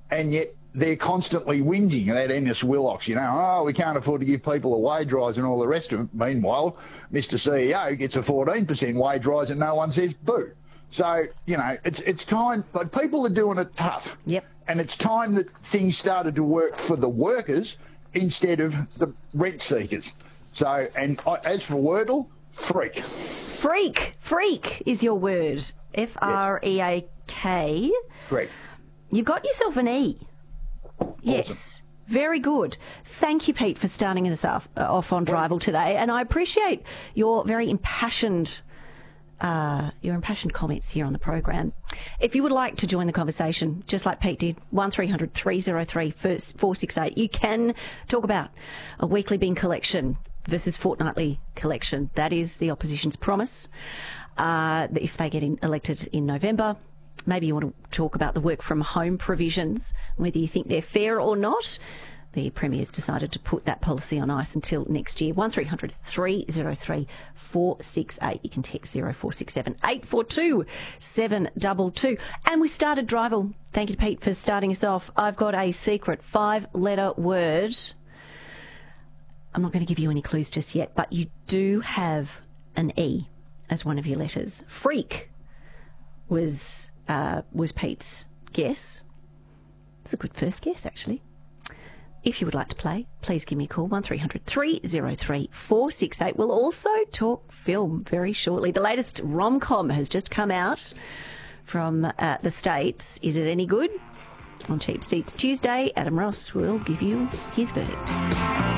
and yet they're constantly whinging at Ennis Willocks, we can't afford to give people a wage rise and all the rest of it. Meanwhile, Mr. CEO gets a 14% wage rise and no one says boo. So, it's time, but people are doing it tough. Yep. And it's time that things started to work for the workers instead of the rent seekers. So, and as for Wordle, freak. Freak is your word. F-R-E-A-K. Correct. You've got yourself an E. Yes. Awesome. Very good. Thank you, Pete, for starting us off on Drival today. And I appreciate your very impassioned comments here on the program. If you would like to join the conversation, just like Pete did, 1300 303 468, you can talk about a weekly bin collection versus fortnightly collection. That is the opposition's promise. If they get elected in November, maybe you want to talk about the work from home provisions, whether you think they're fair or not. The Premier's decided to put that policy on ice until next year. 1300 303 468. You can text 0467 842 722. And we started Drival. Thank you, Pete, for starting us off. I've got a secret 5-letter word. I'm not going to give you any clues just yet, but you do have an E as one of your letters. Freak was Pete's guess. It's a good first guess, actually. If you would like to play, please give me a call, 1300 303 468. We'll also talk film very shortly. The latest rom-com has just come out from the States. Is it any good? On Cheap Seats Tuesday, Adam Ross will give you his verdict.